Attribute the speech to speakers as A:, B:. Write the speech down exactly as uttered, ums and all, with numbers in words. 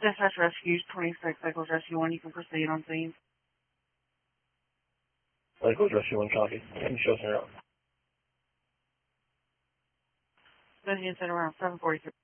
A: Dispatch Rescues twenty-six, Echoes Rescue one, you can proceed on scene.
B: Echoes Rescue one, copy. Can you show us around?
A: Then you said around seven forty-three.